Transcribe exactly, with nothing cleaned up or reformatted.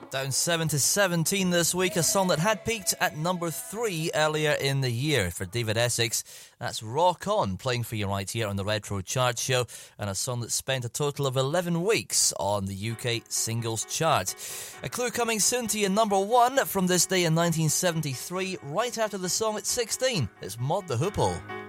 Down seven to seventeen this week, a song that had peaked at number three earlier in the year for David Essex. That's Rock On, playing for you right here on the Retro Chart Show, and a song that spent a total of eleven weeks on the U K Singles Chart. A clue coming soon to you, number one from this day in nineteen seventy-three, right after the song at sixteen. It's Mod the Hoople.